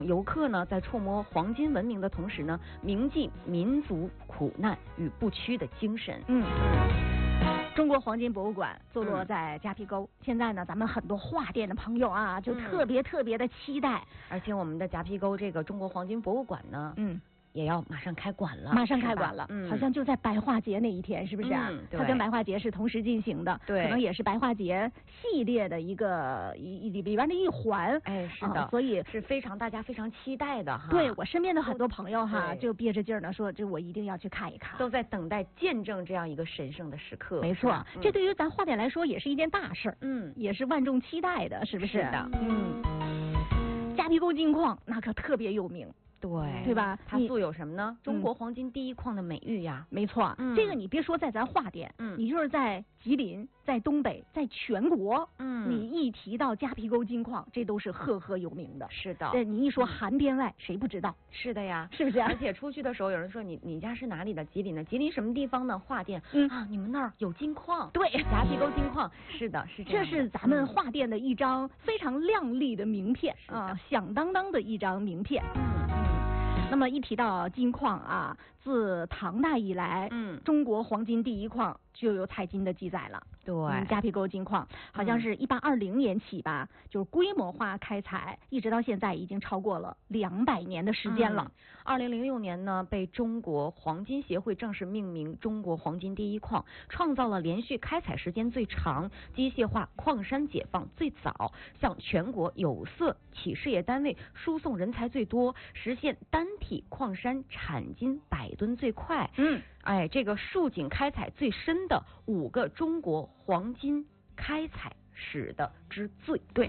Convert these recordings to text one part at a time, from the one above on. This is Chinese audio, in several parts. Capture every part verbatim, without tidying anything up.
游客呢在触摸黄金文明的同时呢，铭记民族苦难与不屈的精神。 嗯。中国黄金博物馆坐落在夹皮沟，嗯、现在呢，咱们很多画店的朋友啊，就特别特别的期待。嗯、 而且我们的夹皮沟这个中国黄金博物馆呢，嗯。也要马上开馆了， 马上开馆了，嗯，好像就在白化节那一天，是不是啊？ 嗯，对， 它跟白化节是同时进行的， 对， 可能也是白化节系列的一个一里边的一环。 哎，是的， 啊、所以是非常大家非常期待的哈。 对我身边的很多朋友哈，就憋着劲儿呢，说这我一定要去看一看， 都在等待见证这样一个神圣的时刻。 没错，嗯、这对于咱画店来说也是一件大事儿， 嗯， 也是万众期待的，是不是？ 是的， 嗯，夹皮沟金矿那可特别有名。 对， 对吧？ 它素有什么呢？中国黄金第一矿的美誉呀。 没错，嗯、这个你别说在咱画店，嗯，你就是在吉林、在东北、在全国，嗯，你一提到夹皮沟金矿，这都是赫赫有名的。 是的， 对，你一说含边外，谁不知道？ 是的呀， 是不是？ 而且出去的时候，有人说你你家是哪里的？吉林的，吉林什么地方呢？画店，嗯啊，你们那儿有金矿？ 对， 夹皮沟金矿，是的，是这样。 这是咱们画店的一张非常亮丽的名片啊，响当当的一张名片。嗯。那么一提到金矿啊，自唐代以来，嗯，中国黄金第一矿就有采金的记载了。 对， 嗯、夹皮沟金矿好像是一八二零年起吧，嗯、就是规模化开采，一直到现在已经超过了两百年的时间了。 二零零六年呢，被中国黄金协会正式命名中国黄金第一矿，创造了连续开采时间最长、机械化矿山解放最早、向全国有色企事业单位输送人才最多、实现单体矿山产金百吨最快。嗯，哎，这个竖井开采最深的五个中国黄金开采史的之最。对。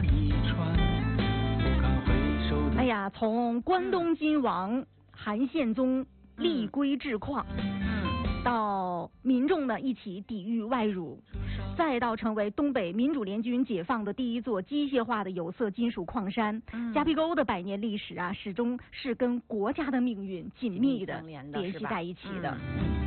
哎呀，从关东金王韩宪宗立规制矿，嗯，到民众呢一起抵御外辱，再到成为东北民主联军解放的第一座机械化的有色金属矿山，嗯、夹皮沟的百年历史啊，始终是跟国家的命运紧密的联系在一起的。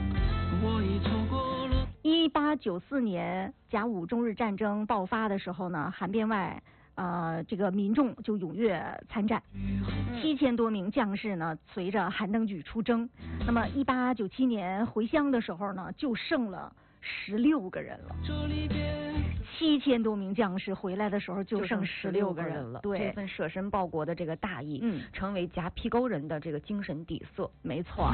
一八九四年甲午中日战争爆发的时候呢，韩边外。呃，这个民众就踊跃参战，七千多名将士呢，随着韩登举出征。那么，一八九七年回乡的时候呢，就剩了十六个人了。七千多名将士回来的时候，就剩十六个人了。对， 这份舍身报国的这个大义，嗯，成为夹皮沟人的这个精神底色。 没错。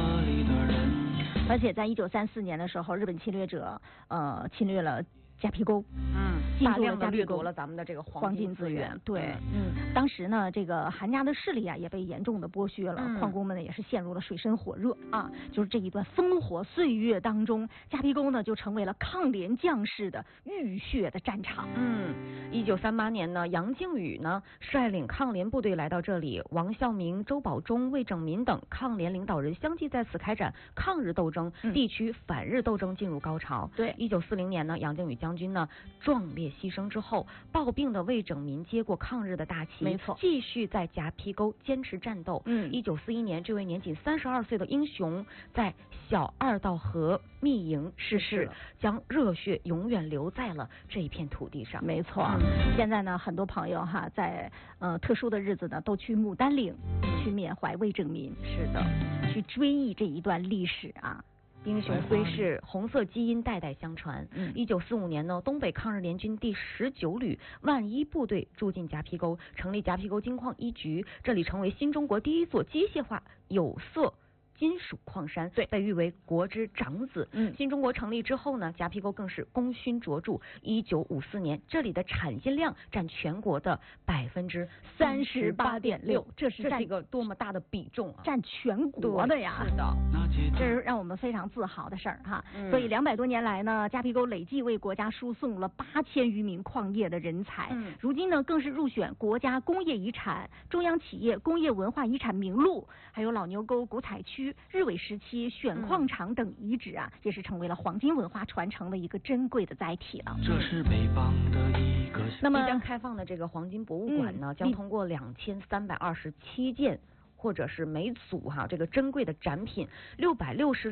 而且在一九三四年的时候，日本侵略者呃侵略了夹皮沟， 嗯，大量的掠夺了咱们的这个黄金资源。对， 嗯， 当时呢，这个韩家的势力啊也被严重的剥削了，嗯、矿工们呢也是陷入了水深火热啊。就是这一段烽火岁月当中，夹皮沟呢就成为了抗联将士的浴血的战场。 嗯，一九三八年呢，杨靖宇呢率领抗联部队来到这里，王孝明、周保中、魏拯民等抗联领导人相继在此开展抗日斗争，嗯、地区反日斗争进入高潮。 对， 一九四零年呢，杨靖宇将将军呢壮烈牺牲之后，抱病的魏拯民接过抗日的大旗， 没错， 继续在夹皮沟坚持战斗。嗯，一九四一年，这位年仅三十二岁的英雄在小二道河密营逝世，将热血永远留在了这一片土地上。 没错，嗯、现在呢，很多朋友哈，在呃特殊的日子呢，都去牡丹岭去缅怀魏拯民。 是的， 去追忆这一段历史啊。 英雄虽逝，红色基因代代相传。一九四五年呢，东北抗日联军第十九旅万一部队驻进夹皮沟，成立夹皮沟金矿一局，这里成为新中国第一座机械化有色金属矿山， 对， 被誉为国之长子。嗯，新中国成立之后呢，夹皮沟更是功勋卓著。一九五四年，这里的产金量占全国的百分之三十八点六，这是占这是一个多么大的比重啊！ 占全国的呀， 是的， 这是让我们非常自豪的事儿哈。嗯、所以两百多年来呢，夹皮沟累计为国家输送了八千余名矿业的人才。嗯，如今呢，更是入选国家工业遗产、中央企业工业文化遗产名录，还有老牛沟古采区日伪时期选矿场等遗址啊，也是成为了黄金文化传承的一个珍贵的载体了。 这是北方的一个。 那么即将开放的这个黄金博物馆呢，嗯、将通过两千三百二十七件或者是每组哈、啊、这个珍贵的展品，六百六十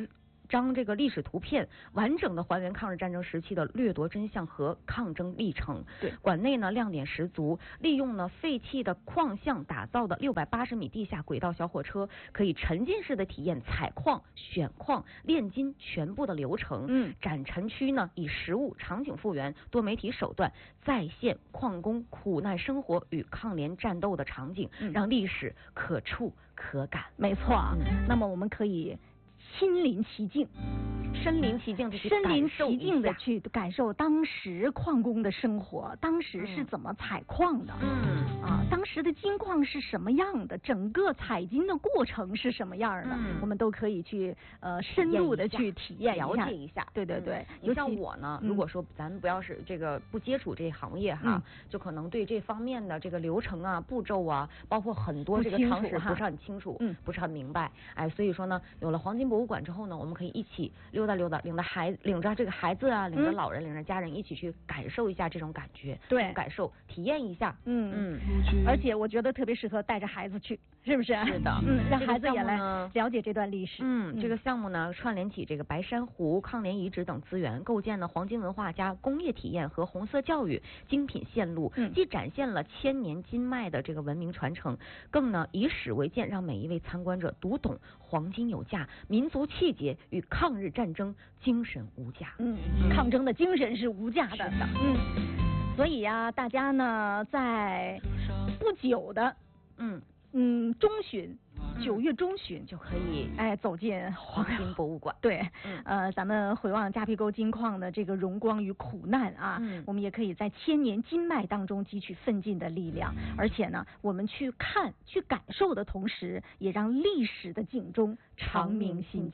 张这个历史图片，完整的还原抗日战争时期的掠夺真相和抗争历程。 对， 馆内呢亮点十足，利用呢废弃的矿巷打造的六百八十米地下轨道小火车，可以沉浸式的体验采矿、选矿、炼金全部的流程。 嗯， 展陈区呢以实物场景复原，多媒体手段再现矿工苦难生活与抗联战斗的场景， 嗯、 让历史可触可感。 没错，嗯、那么我们可以亲临其境。 身临其境的去身临其境的去感受当时矿工的生活，当时是怎么采矿的， 嗯啊，当时的金矿是什么样的，整个采金的过程是什么样的， 嗯、 我们都可以去呃深入的去体验了解一下。 对对对， 嗯、你像我呢， 嗯、 如果说咱们不要是这个不接触这行业哈， 嗯、 就可能对这方面的这个流程啊、步骤啊，包括很多这个常识不是很清楚， 嗯， 不是很明白。哎，所以说呢，有了黄金博物馆之后呢，我们可以一起溜达溜达，领着孩子。领着这个孩子啊，领着老人，嗯、领着家人一起去感受一下这种感觉， 对， 感受体验一下， 嗯嗯，而且我觉得特别适合带着孩子去，是不是？ 是的， 嗯，让孩子也来了解这段历史。 嗯，嗯这个项目呢，串联起这个白珊瑚、抗联遗址等资源，构建了黄金文化加工业体验和红色教育精品线路， 嗯、 既展现了千年金脉的这个文明传承，更呢以史为鉴，让每一位参观者读懂黄金有价、民族气节与抗日战争精神无价。 嗯，抗争的精神是无价的。 是的， 嗯，所以呀、啊，大家呢在不久的， 嗯嗯中旬。九月中旬就可以哎走进黄金博物馆。 对， 嗯、 呃，咱们回望珈皮沟金矿的这个荣光与苦难啊， 嗯、 我们也可以在千年金脉当中汲取奋进的力量，而且呢，我们去看、去感受的同时，也让历史的警钟长鸣心间。